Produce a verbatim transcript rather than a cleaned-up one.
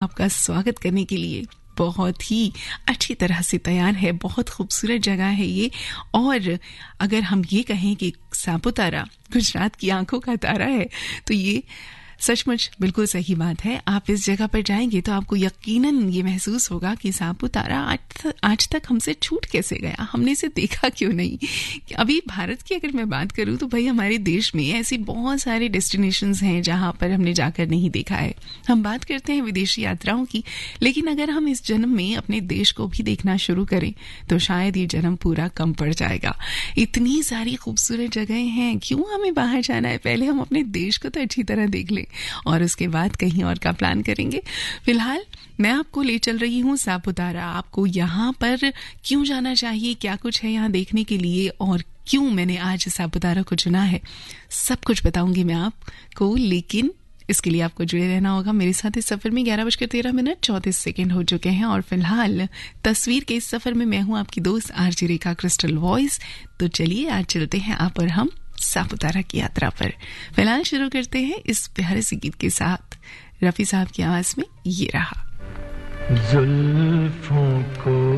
आपका स्वागत करने के लिए बहुत ही अच्छी तरह से तैयार है। बहुत खूबसूरत जगह है ये, और अगर हम ये कहें कि सापुतारा गुजरात की आंखों का तारा है तो ये सचमुच बिल्कुल सही बात है। आप इस जगह पर जाएंगे तो आपको यकीनन ये महसूस होगा कि सापुतारा आज, आज तक हमसे छूट कैसे गया, हमने इसे देखा क्यों नहीं। अभी भारत की अगर मैं बात करूं तो भाई हमारे देश में ऐसी बहुत सारे डेस्टिनेशंस हैं जहां पर हमने जाकर नहीं देखा है। हम बात करते हैं विदेशी यात्राओं की, लेकिन अगर हम इस जन्म में अपने देश को भी देखना शुरू करें तो शायद ये जन्म पूरा कम पड़ जाएगा। इतनी सारी खूबसूरत जगह हैं, क्यों हमें बाहर जाना है? पहले हम अपने देश को तो अच्छी तरह देख लें और उसके बाद कहीं और का प्लान करेंगे। फिलहाल मैं आपको ले चल रही हूँ सापुतारा। आपको यहाँ पर क्यों जाना चाहिए, क्या कुछ है यहाँ देखने के लिए, और क्यों मैंने आज सापुतारा को चुना है, सब कुछ बताऊंगी मैं आपको। लेकिन इसके लिए आपको जुड़े रहना होगा मेरे साथ इस सफर में। ग्यारह बजकर तेरह मिनट चौंतीस सेकेंड हो चुके हैं और फिलहाल तस्वीर के इस सफर में मैं हूँ आपकी दोस्त आरजे रेखा क्रिस्टल वॉइस। तो चलिए आज चलते हैं आप और हम सापुतारा की यात्रा पर। फिलहाल शुरू करते हैं इस प्यारे से गीत के साथ। रफी साहब की आवाज में ये रहा। जुल्फों को